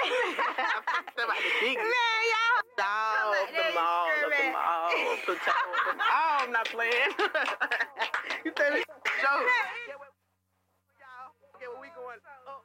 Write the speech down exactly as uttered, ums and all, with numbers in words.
about the digging. Man, y'all. Dog, the mall, the mall, the town. Oh, I'm not playing. You think it's a joke? Get what, y'all, get what we going up.